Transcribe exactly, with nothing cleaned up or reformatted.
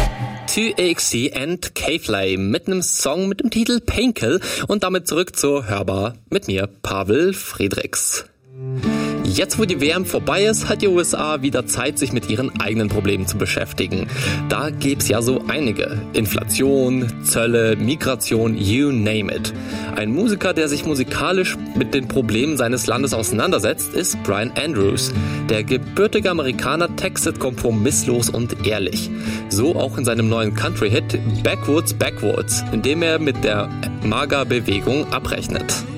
two A X C and K-Flay mit einem Song mit dem Titel Painkill und damit zurück zur Hörbar mit mir, Pavel Friedrichs. Jetzt, wo die W M vorbei ist, hat die U S A wieder Zeit, sich mit ihren eigenen Problemen zu beschäftigen. Da gibt's ja so einige. Inflation, Zölle, Migration, you name it. Ein Musiker, der sich musikalisch mit den Problemen seines Landes auseinandersetzt, ist Brian Andrews. Der gebürtige Amerikaner textet kompromisslos und ehrlich. So auch in seinem neuen Country-Hit Backwoods Backwards, in dem er mit der M A G A-Bewegung abrechnet.